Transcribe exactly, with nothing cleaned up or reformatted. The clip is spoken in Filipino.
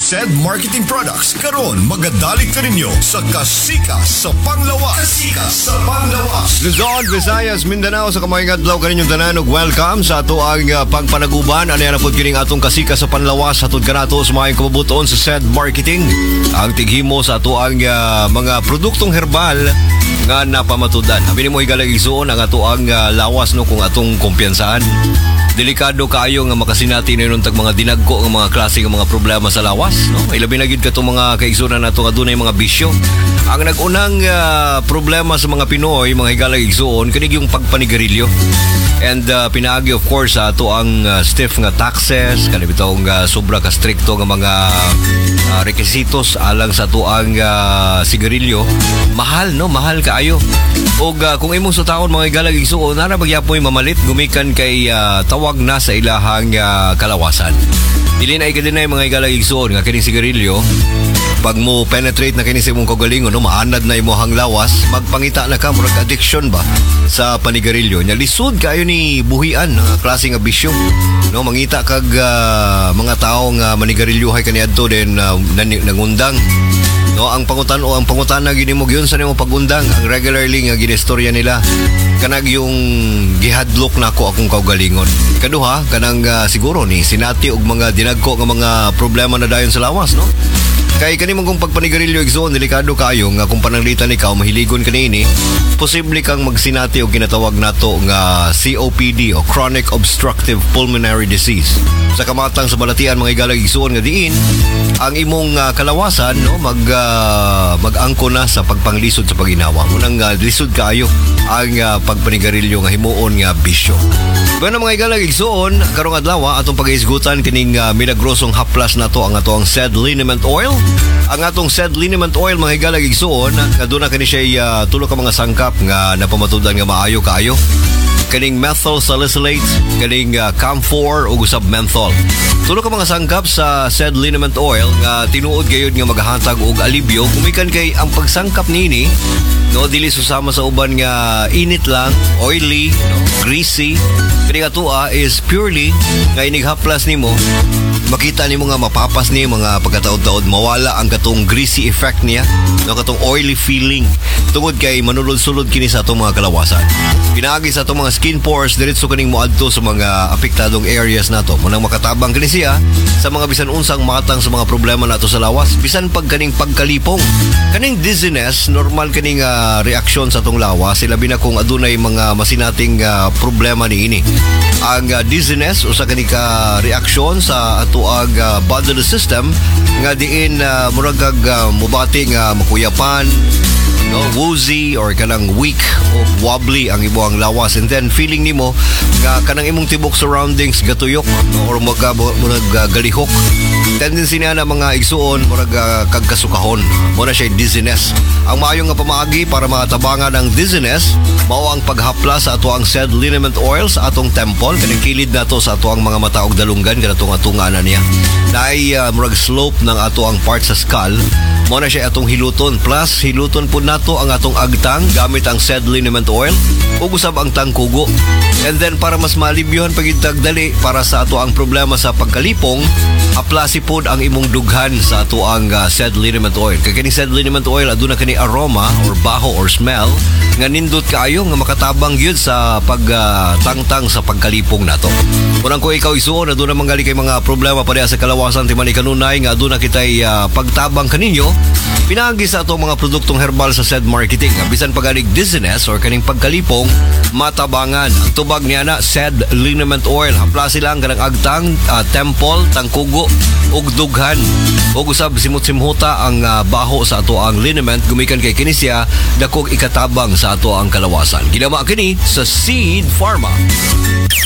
S E D Marketing Products karon magadalig ka ninyo sa Kasika sa Panglawas. Kasika sa Panglawas. Luzon, Visayas, Mindanao sa kamayong adlaw kaninyong tanan ug welcome sa ato ang uh, pagpanaguban. Ano yan na po kining atong Kasika sa Panlawas hatod kanato sa mga kabubuton sa S E D Marketing. Ang tighimo sa ato ang uh, mga produktong herbal nga napamatudan. Abi mo higalag igsuon ang ato ang uh, lawas no kung atong kumpiyansahan. Delikado kaayo nga makasinati na yun tag mga dinagko ng mga klase ng mga problema sa lawas. No? Ilabi na gid katong mga kaigsunan nato nga dunay mga bisyo. Ang nagunang uh, problema sa mga Pinoy, mga higalag igsuon, kanig yung pagpanigarilyo. And uh, pinaagi of course sa ato ang uh, stiff nga taxes, kanibitong uh, sobra ka stricto nga mga uh, requisitos alang sa ato ang uh, sigarilyo. Mahal, no? Mahal kaayo. O uh, kung imong sutaon mga higalag igsuon, nara bagyapoy mamalit gumikan kay uh, tawag na sa ilahang uh, kalawasan. Dili na ikadinay mga higalag igsuon nga kining sigarilyo. Pag mo penetrate na kini sa imong kaugalingon, no, maanad na imong lawas, magpangita na ka murag addiction ba sa panigarilyo. Nya lisod kayo ni buhian nga klase nga bisyo. No, mangita kag uh, mga tao nga manigarilyohay kaniadto den uh, nangundang. No, ang pangutan o ang pangutan na gini mo gyud sa nimo pagundang, ang regularly nga ginistorya nila kanag yung gihadlok nako akong kaugalingon. Kaduha kanang uh, siguro ni sinati og mga dinagko nga mga problema na dayon sa lawas, no? Kay kanimong kung pagpanigarilyo igsoon, delikado kayo nga kung pananglitan ikaw mahiligon kanini, posible kang magsinati og ginatawag nato nga C O P D o Chronic Obstructive Pulmonary Disease. Sa kamatang sa balatian mga higalag igsoon nga diin ang imong uh, kalawasan, no, mag uh, mag-angko na sa pagpanglisod sa paginawa. Unang uh, lisod kaayo ang uh, pagpanigarilyo nga himuon nga bisyo. Bueno mga higalag igsoon, karong adlaw atong pag-iisgutan kining uh, milagrosong haplas nato ang ato ang S E D Liniment Oil. Ang atong S E D Liniment Oil mga higalag igsuon, kaduna kani siya uh, tulo ka mga sangkap nga napamatudan nga maayo kaayo. Kaning methyl salicylate, kaning uh, camphor ug usab menthol. Tulo ka mga sangkap sa S E D Liniment Oil nga tinuod gayud nga maghatag og alibyo kumikan kay ang pagsangkap nini no dili susama sa uban nga init lang, oily, no, greasy. Kani atua is purely nga inighaplas nimo makita nimo nga mapapas ni mga pagkataod-taod mawala ang katong greasy effect niya, no, katong oily feeling tungod kay manulod-sulod kini sa atong mga kalawasan. Pinaagi sa atong mga skin pores diretso kaning moadto sa mga apektadong areas nato. Munang makatabang kini siya sa mga bisan unsang matang sa mga problema nato sa lawas, bisan pag kaning pagkalipong. Kaning dizziness, normal kaning uh, reaksyon sa atong lawas, ilabi na kung adunay mga masinating uh, problema niini. Ang uh, dizziness usa kani ka reaksyon sa ato ang uh, bodily system nga diin uh, murag kag uh, mubati nga makuyapan, no, woozy or kanang weak o wobbly ang imuang lawas, and then feeling nimo nga kanang imong tibok surroundings gatuyok, no, or mga murag uh, galihok. Tendency na na mga igsuon murag uh, kagkasukahon mo na siya dizziness. Ang maayo nga pamaagi para makatabangan ang dizziness mao ang paghapla sa ato ang S E D Liniment Oil sa atong temple kanang kilid nato sa ato ang mga mata og dalunggan kanatong atunganan niya. Naay uh, murag slope ng ato ang part sa skull. Mo na siya atong hiluton, plus hiluton po nato ang atong agtang gamit ang S E D Liniment Oil ug usab ang tangkugo. And then para mas malibyohan pagintag dali para sa ato ang problema sa pagkalipong, aplasi pod ang imong dughan sa ato ang uh, S E D Liniment Oil. Kay kini S E D Liniment Oil aduna kani aroma or baho or smell nga nindot kaayo nga makatabang gyud sa pagtangtang uh, sa pagkalipong nato. Unang ko ikaw isuon aduna manggali kay mga problema pareha sa kalawasan timan kanunay nga aduna kitay uh, pagtabang kaninyo, pinagi sa atong mga produktong herbal sa S E D Marketing. Bisan pagalig dizziness or kaning pagkalipong, matabangan. Ang tubag niya na S E D Liniment Oil. Haplasi lang kanang agtang, uh, temple, tangkugo, ug dughan. Ug usab simut-simhuta ang uh, baho sa ato ang liniment gumikan kay kinisya dakog ikatabang sa ato ang kalawasan. Ginama kini sa Seed Pharma.